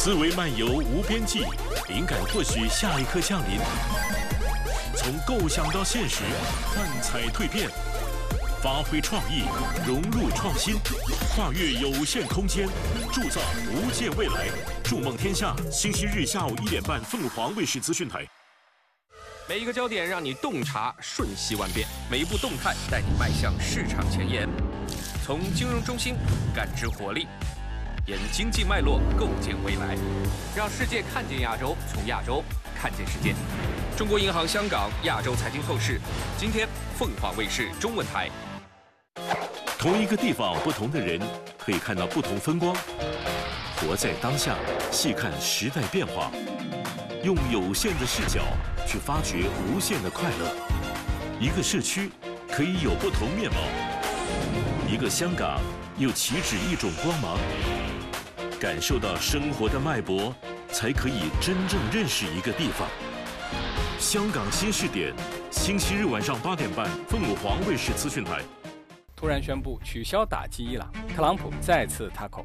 思维漫游无边际，灵感或许下一刻降临。从构想到现实，幻彩蜕变，发挥创意，融入创新，跨越有限空间，铸造无界未来。筑梦天下，星期日下午1点半，凤凰卫视资讯台。 每一个焦点让你洞察瞬息万变，每一步动态带你迈向市场前沿。从金融中心感知活力，沿经济脉络构建未来，让世界看见亚洲，从亚洲看见世界。中国银行香港亚洲财经透视，今天凤凰卫视中文台。 同一个地方，不同的人可以看到不同风光。活在当下，细看时代变化，用有限的视角去发掘无限的快乐。一个社区可以有不同面貌，一个香港又岂止一种光芒。感受到生活的脉搏，才可以真正认识一个地方。香港新视点，星期日晚上8点半，凤凰卫视资讯台。 突然宣布取消打击伊朗，特朗普再次塔口。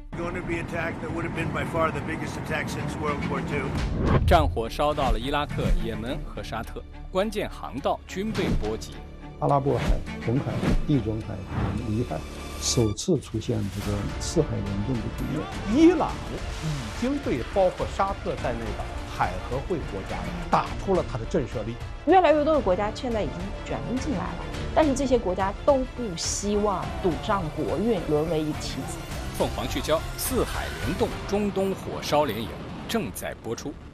战火烧到了伊拉克、也门和沙特，关键航道均被波及。 阿拉伯海、红海、地中海、里海首次出现这个四海联动的局面。 伊朗已经对包括沙特在内的海合会国家打出了它的震慑力。 越来越多的国家现在已经卷入进来了，但是这些国家都不希望赌上国运，沦为一棋子。 凤凰聚焦，四海联动，中东火烧连营正在播出。